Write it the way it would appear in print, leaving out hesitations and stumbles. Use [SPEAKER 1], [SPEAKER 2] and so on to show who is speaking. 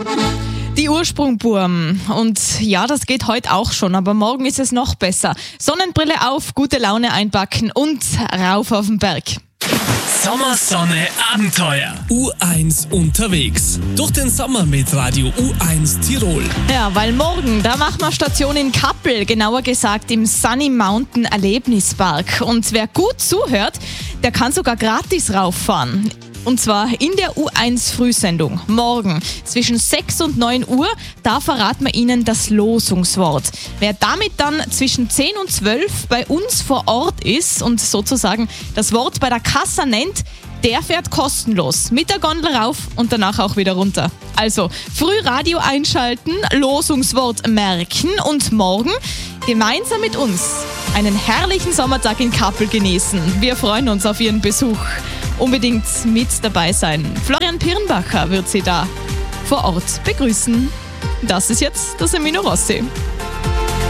[SPEAKER 1] Die Ursprungburm. Und ja, das geht heute auch schon, aber morgen ist es noch besser. Sonnenbrille auf, gute Laune einpacken und rauf auf den Berg.
[SPEAKER 2] Sommersonne Abenteuer. U1 unterwegs. Durch den Sommer mit Radio U1 Tirol.
[SPEAKER 1] Ja, weil morgen, da machen wir Station in Kappel, genauer gesagt im Sunny Mountain Erlebnispark. Und wer gut zuhört, der kann sogar gratis rauffahren. Und zwar in der U1 Frühsendung. Morgen zwischen 6 und 9 Uhr, da verraten wir Ihnen das Losungswort. Wer damit dann zwischen 10 und 12 bei uns vor Ort ist und sozusagen das Wort bei der Kassa nennt, der fährt kostenlos mit der Gondel rauf und danach auch wieder runter. Also früh Radio einschalten, Losungswort merken und morgen gemeinsam mit uns einen herrlichen Sommertag in Kappel genießen. Wir freuen uns auf Ihren Besuch. Unbedingt mit dabei sein. Florian Pirnbacher wird Sie da vor Ort begrüßen. Das ist jetzt das Semino Rossi.